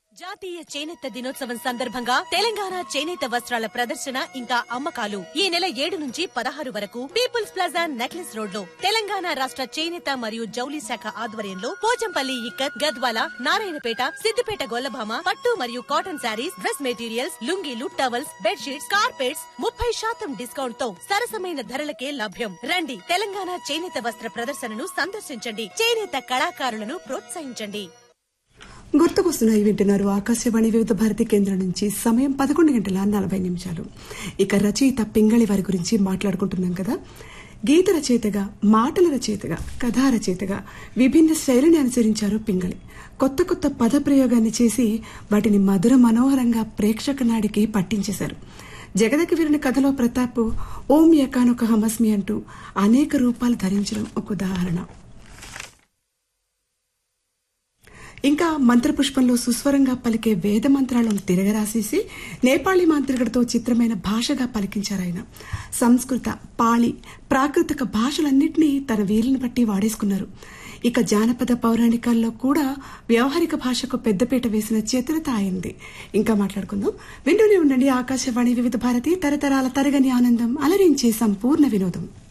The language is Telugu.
జాతీయ చేనేత దినోత్సవం సందర్భంగా తెలంగాణ చేనేత వస్త్రాల ప్రదర్శన ఇంకా అమ్మకాలు ఈ నెల 7 నుంచి 16 వరకు పీపుల్స్ ప్లాజా నెక్లెస్ రోడ్ లో తెలంగాణ రాష్ట్ర చేనేత మరియు జౌళి శాఖ ఆధ్వర్యంలో పోచంపల్లి ఇక్కత్, గద్వాల, నారాయణపేట, సిద్దిపేట గొల్లభామ, పట్టు మరియు cotton saris, dress materials, లుంగీలు, towels, bedsheets, carpets 30% discount తో సరసమైన ధరలకే లభ్యం. రండి, తెలంగాణ చేనేత వస్త్ర ప్రదర్శనను సందర్శించండి. చేనేత కళాకారులను ప్రోత్సహించండి. గుర్తుకొస్తున్నాయి వింటున్నారు ఆకాశవాణి వివిధ భారతి కేంద్రం నుంచి. సమయం 11:40. ఇక రచయిత పింగళి వారి గురించి మాట్లాడుకుంటున్నాం కదా. గీత రచయితగా, మాటల రచయితగా, కథా రచయితగా విభిన్న శైలిని అనుసరించారు పింగళి. కొత్త కొత్త పద ప్రయోగాన్ని చేసి వాటిని మధుర మనోహరంగా ప్రేక్షక నాడికి పట్టించేశారు. జగదకి వీరుని కథలో ప్రతాప్ ఓం యకానొక హమస్మి అంటూ అనేక రూపాలు ధరించడం ఒక ఉదాహరణ. ఇంకా మంత్రపుష్పంలో సుస్వరంగా పలికే వేద మంత్రాలను తిరగరాసేసి నేపాళీ మాంత్రికుడితో చిత్రమైన భాషగా పలికించారాయన. సంస్కృత, పాళి, ప్రాకృతిక భాషలన్నింటినీ తన వీలుని బట్టి వాడేసుకున్నారు. ఇక జానపద పౌరాణికాల్లో కూడా వ్యవహారిక భాషకు పెద్దపీట వేసిన చతురత అయింది. ఇంకా మాట్లాడుకుందాం. వింటూనే ఉండండి ఆకాశవాణి వివిధ భారతి, తరతరాల తరగని ఆనందం, అలరించే సంపూర్ణ వినోదం.